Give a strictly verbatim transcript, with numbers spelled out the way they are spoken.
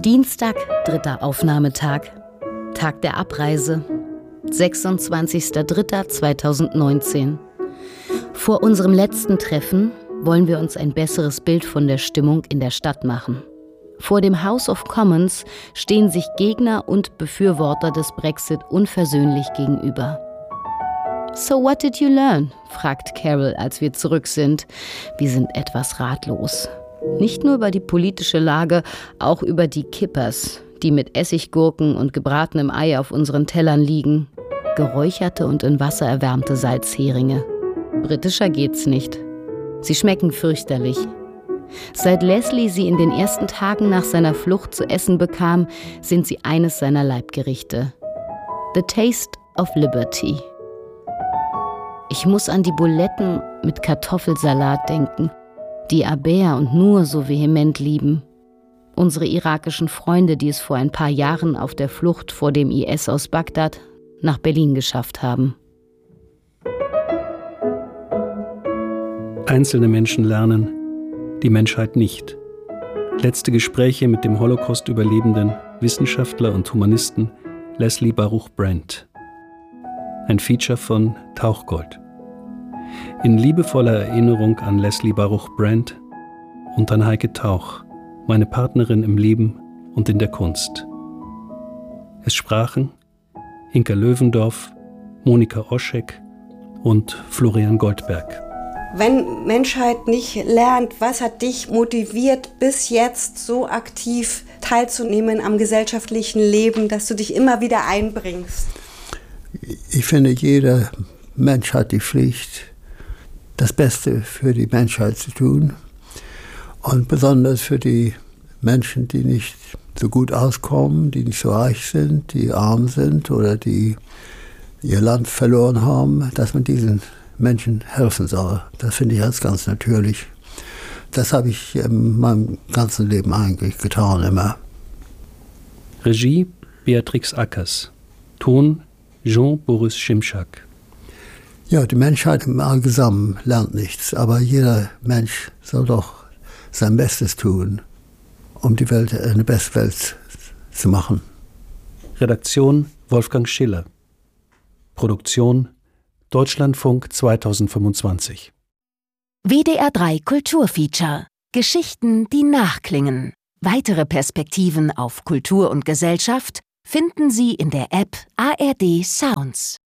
Dienstag, dritter Aufnahmetag. Tag der Abreise. sechsundzwanzigster dritter zweitausendneunzehn. Vor unserem letzten Treffen wollen wir uns ein besseres Bild von der Stimmung in der Stadt machen. Vor dem House of Commons stehen sich Gegner und Befürworter des Brexit unversöhnlich gegenüber. "So what did you learn?" fragt Carol, als wir zurück sind. Wir sind etwas ratlos. Nicht nur über die politische Lage, auch über die Kippers, die mit Essiggurken und gebratenem Ei auf unseren Tellern liegen. Geräucherte und in Wasser erwärmte Salzheringe. Britischer geht's nicht. Sie schmecken fürchterlich. Seit Leslie sie in den ersten Tagen nach seiner Flucht zu essen bekam, sind sie eines seiner Leibgerichte. The Taste of Liberty. Ich muss an die Buletten mit Kartoffelsalat denken, die Aber und Nur so vehement lieben. Unsere irakischen Freunde, die es vor ein paar Jahren auf der Flucht vor dem I S aus Bagdad nach Berlin geschafft haben. Einzelne Menschen lernen, die Menschheit nicht. Letzte Gespräche mit dem Holocaust-Überlebenden, Wissenschaftler und Humanisten Leslie Baruch Brent. Ein Feature von Tauchgold. In liebevoller Erinnerung an Leslie Baruch Brent und an Heike Tauch, meine Partnerin im Leben und in der Kunst. Es sprachen Inka Löwendorf, Monika Oschek und Florian Goldberg. Wenn Menschheit nicht lernt, was hat dich motiviert, bis jetzt so aktiv teilzunehmen am gesellschaftlichen Leben, dass du dich immer wieder einbringst? Ich finde, jeder Mensch hat die Pflicht, das Beste für die Menschheit zu tun. Und besonders für die Menschen, die nicht so gut auskommen, die nicht so reich sind, die arm sind oder die ihr Land verloren haben, dass man diesen Menschen helfen soll. Das finde ich als ganz natürlich. Das habe ich in meinem ganzen Leben eigentlich getan, immer. Regie Beatrix Ackers. Ton Jean Boris Schimschak. Ja, die Menschheit im Allgemeinen lernt nichts, aber jeder Mensch soll doch sein Bestes tun, um die Welt eine bessere Welt zu machen. Redaktion Wolfgang Schiller. Produktion Deutschlandfunk zweitausendfünfundzwanzig. W D R drei Kulturfeature. Geschichten, die nachklingen. Weitere Perspektiven auf Kultur und Gesellschaft finden Sie in der App A R D Sounds.